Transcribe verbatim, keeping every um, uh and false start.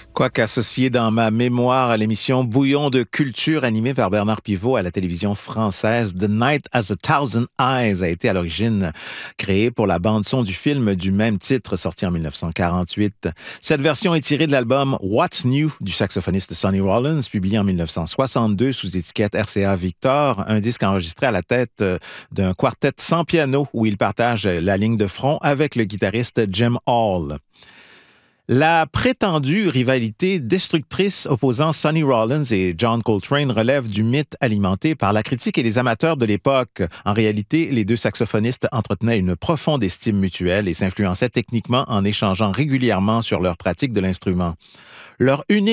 Quoique associé dans ma mémoire à l'émission Bouillon de culture animée par Bernard Pivot à la télévision française, The Night Has a Thousand Eyes a été à l'origine créé pour la bande-son du film du même titre sorti en dix-neuf cent quarante-huit. Cette version est tirée de l'album What's New du saxophoniste Sonny Rollins, publié en dix-neuf cent soixante-deux sous étiquette R C A Victor, un disque enregistré à la tête d'un quartet sans piano où il partage la ligne de front avec le guitariste Jim Hall. La prétendue rivalité destructrice opposant Sonny Rollins et John Coltrane relève du mythe alimenté par la critique et les amateurs de l'époque. En réalité, les deux saxophonistes entretenaient une profonde estime mutuelle et s'influençaient techniquement en échangeant régulièrement sur leur pratique de l'instrument. Leur unique